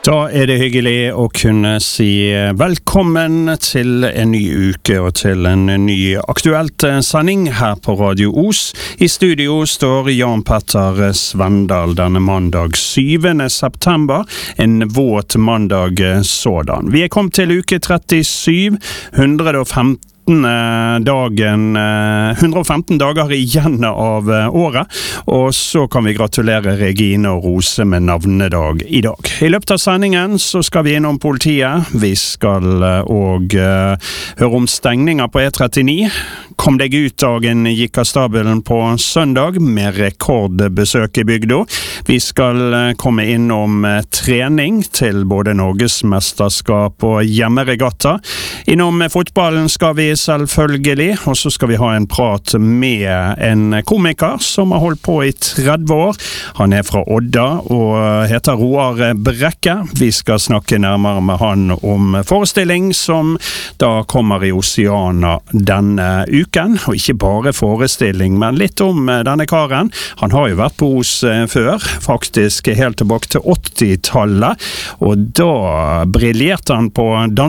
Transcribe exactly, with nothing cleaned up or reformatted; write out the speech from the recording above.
Da er det hyggelig å kunne si velkommen til en ny uke og til en ny aktuelt sending her på Radio Os. I studio står Jan Petter Svendal denne mandag syvende september, en våt mandag sådan. Vi er kommet til uke trettisju, hundre og femten dagen, hundre og femten dager igjen av året, og så kan vi gratulere Regine og Rose med navnedag i dag. I løpet av sendingen så skal vi innom politiet, vi skal også høre om stengninger på E trettini. Kom deg ut dagen gikk av stabelen på søndag med rekordbesøk i bygda. Vi skal komme innom trening til både Norgesmesterskap og hjemmeregatta. Innom fotballen skal vi selvfølgelig, og så skal vi ha en prat med en komiker som har holdt på i tretti år. Han er fra Odda og heter Roar Brekke. Vi skal snakke nærmere med han om forestilling som da kommer i Oceana denne uken. Og ikke bare forestilling, men litt om denne karen. Han har jo vært på Os før, faktisk helt tilbake til åttitallet, og da briljerte han på dans